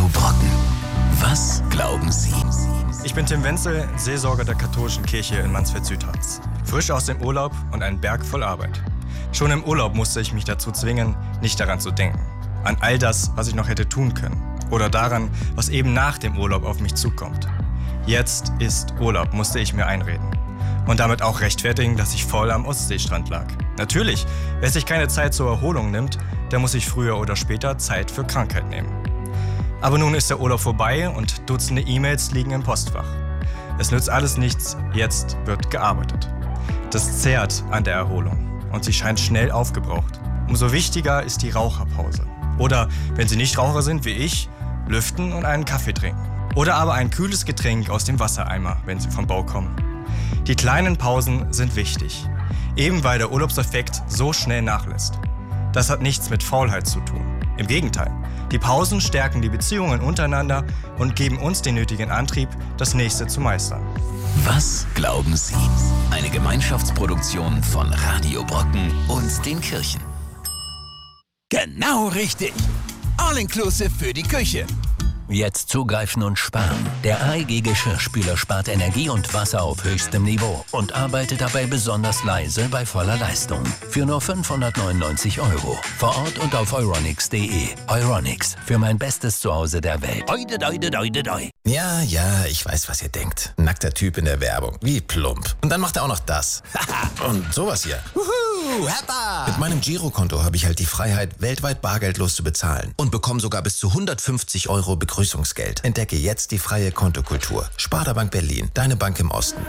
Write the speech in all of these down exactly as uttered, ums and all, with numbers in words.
Brocken. Was glauben Sie? Ich bin Tim Wenzel, Seelsorger der katholischen Kirche in Mansfeld-Südharz. Frisch aus dem Urlaub und einen Berg voll Arbeit. Schon im Urlaub musste ich mich dazu zwingen, nicht daran zu denken. An all das, was ich noch hätte tun können. Oder daran, was eben nach dem Urlaub auf mich zukommt. Jetzt ist Urlaub, musste ich mir einreden. Und damit auch rechtfertigen, dass ich voll am Ostseestrand lag. Natürlich, wer sich keine Zeit zur Erholung nimmt, der muss sich früher oder später Zeit für Krankheit nehmen. Aber nun ist der Urlaub vorbei und Dutzende E-Mails liegen im Postfach. Es nützt alles nichts, jetzt wird gearbeitet. Das zehrt an der Erholung und sie scheint schnell aufgebraucht. Umso wichtiger ist die Raucherpause. Oder, wenn Sie nicht Raucher sind wie ich, lüften und einen Kaffee trinken. Oder aber ein kühles Getränk aus dem Wassereimer, wenn Sie vom Bau kommen. Die kleinen Pausen sind wichtig, eben weil der Urlaubseffekt so schnell nachlässt. Das hat nichts mit Faulheit zu tun. Im Gegenteil, die Pausen stärken die Beziehungen untereinander und geben uns den nötigen Antrieb, das Nächste zu meistern. Was glauben Sie? Eine Gemeinschaftsproduktion von Radio Brocken und den Kirchen. Genau richtig. All-inclusive für die Küche. Jetzt zugreifen und sparen. Der A E G Geschirrspüler spart Energie und Wasser auf höchstem Niveau und arbeitet dabei besonders leise bei voller Leistung. Für nur fünfhundertneunundneunzig Euro. Vor Ort und auf euronics punkt de. Euronics, für mein bestes Zuhause der Welt. Oide, oide, oide, oide. Ja, ja, ich weiß, was ihr denkt. Nackter Typ in der Werbung. Wie plump. Und dann macht er auch noch das. Und sowas hier. Wuhu, Heppa! Mit meinem Girokonto habe ich halt die Freiheit, weltweit bargeldlos zu bezahlen. Und bekomme sogar bis zu hundertfünfzig Euro Begrüßungsgeld. Entdecke jetzt die freie Kontokultur. Sparda Bank Berlin, deine Bank im Osten.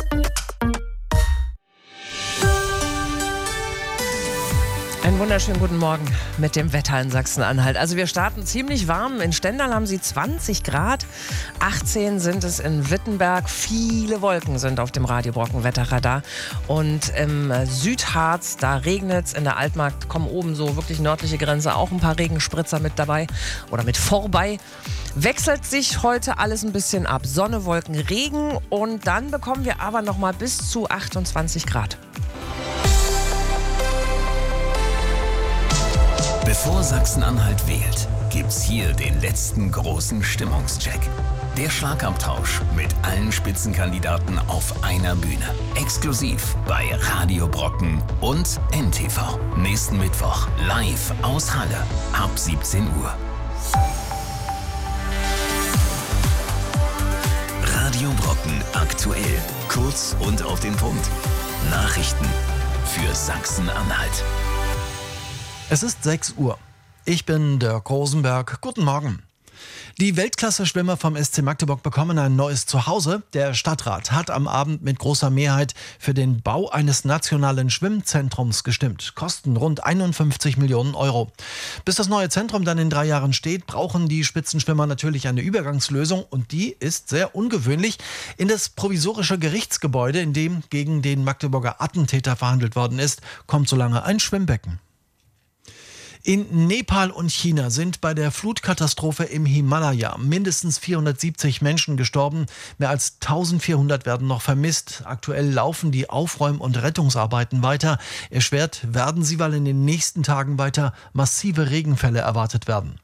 Einen wunderschönen guten Morgen mit dem Wetter in Sachsen-Anhalt. Also wir starten ziemlich warm. In Stendal haben sie zwanzig Grad, achtzehn sind es in Wittenberg. Viele Wolken sind auf dem Radio Brocken Wetterradar. Und im Südharz, da regnet es. In der Altmark kommen oben so wirklich nördliche Grenze auch ein paar Regenspritzer mit dabei oder mit vorbei. Wechselt sich heute alles ein bisschen ab. Sonne, Wolken, Regen und dann bekommen wir aber noch mal bis zu achtundzwanzig Grad. Bevor Sachsen-Anhalt wählt, gibt's hier den letzten großen Stimmungscheck. Der Schlagabtausch mit allen Spitzenkandidaten auf einer Bühne. Exklusiv bei Radio Brocken und N T V. Nächsten Mittwoch live aus Halle ab siebzehn Uhr. Radio Brocken aktuell. Kurz und auf den Punkt. Nachrichten für Sachsen-Anhalt. Es ist sechs Uhr. Ich bin Dirk Rosenberg. Guten Morgen. Die Weltklasse-Schwimmer vom S C Magdeburg bekommen ein neues Zuhause. Der Stadtrat hat am Abend mit großer Mehrheit für den Bau eines nationalen Schwimmzentrums gestimmt. Kosten rund einundfünfzig Millionen Euro. Bis das neue Zentrum dann in drei Jahren steht, brauchen die Spitzenschwimmer natürlich eine Übergangslösung. Und die ist sehr ungewöhnlich. In das provisorische Gerichtsgebäude, in dem gegen den Magdeburger Attentäter verhandelt worden ist, kommt solange ein Schwimmbecken. In Nepal und China sind bei der Flutkatastrophe im Himalaya mindestens vierhundertsiebzig Menschen gestorben. Mehr als eintausendvierhundert werden noch vermisst. Aktuell laufen die Aufräum- und Rettungsarbeiten weiter. Erschwert werden sie, weil in den nächsten Tagen weiter massive Regenfälle erwartet werden.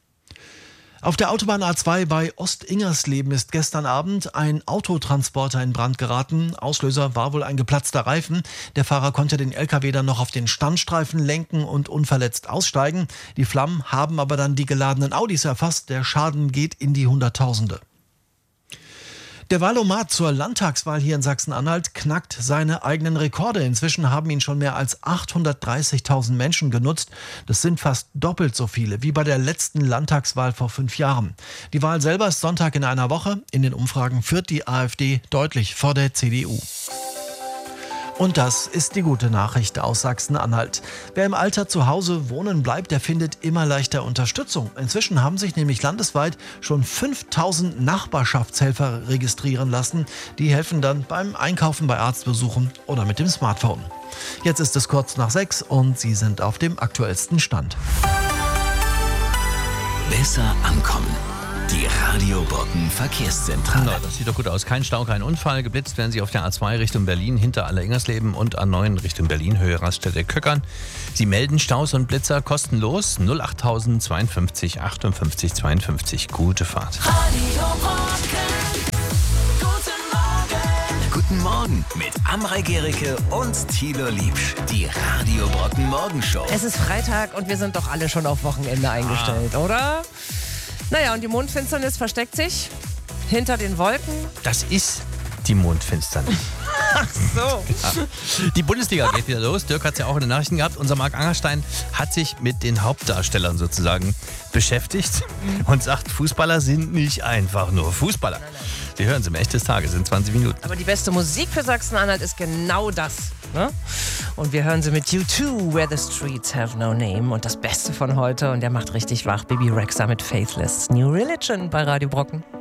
Auf der Autobahn A zwei bei Ostingersleben ist gestern Abend ein Autotransporter in Brand geraten. Auslöser war wohl ein geplatzter Reifen. Der Fahrer konnte den L K W dann noch auf den Standstreifen lenken und unverletzt aussteigen. Die Flammen haben aber dann die geladenen Audis erfasst. Der Schaden geht in die Hunderttausende. Der Wahlomat zur Landtagswahl hier in Sachsen-Anhalt knackt seine eigenen Rekorde. Inzwischen haben ihn schon mehr als achthundertdreißigtausend Menschen genutzt. Das sind fast doppelt so viele wie bei der letzten Landtagswahl vor fünf Jahren. Die Wahl selber ist Sonntag in einer Woche. In den Umfragen führt die AfD deutlich vor der C D U. Und das ist die gute Nachricht aus Sachsen-Anhalt. Wer im Alter zu Hause wohnen bleibt, der findet immer leichter Unterstützung. Inzwischen haben sich nämlich landesweit schon fünftausend Nachbarschaftshelfer registrieren lassen. Die helfen dann beim Einkaufen, bei Arztbesuchen oder mit dem Smartphone. Jetzt ist es kurz nach sechs und Sie sind auf dem aktuellsten Stand. Besser ankommen. Die Radio Brocken Verkehrszentrale. Na, das sieht doch gut aus. Kein Stau, kein Unfall. Geblitzt werden Sie auf der A zwei Richtung Berlin hinter Aller-Ingersleben und A neun Richtung Berlin, Höhe Raststätte Köckern. Sie melden Staus und Blitzer kostenlos. null acht zweiundfünfzig achtundfünfzig zweiundfünfzig. Gute Fahrt. Radio Brocken. Guten Morgen. Guten Morgen mit Amrei Gericke und Thilo Liebsch. Die Radio Brocken Morgenshow. Es ist Freitag und wir sind doch alle schon auf Wochenende eingestellt, oder? Naja, und die Mondfinsternis versteckt sich hinter den Wolken. Das ist die Mondfinsternis. Ach so. Ja. Die Bundesliga geht wieder los. Dirk hat es ja auch in den Nachrichten gehabt. Unser Marc Angerstein hat sich mit den Hauptdarstellern sozusagen beschäftigt und sagt, Fußballer sind nicht einfach nur Fußballer. Sie hören es im Echt des Tages in zwanzig Minuten. Aber die beste Musik für Sachsen-Anhalt ist genau das. Ne? Und wir hören sie mit U zwei, Where the Streets Have No Name. Und das Beste von heute, und der macht richtig wach, Bibi Rexha mit Faithless. New Religion bei Radio Brocken.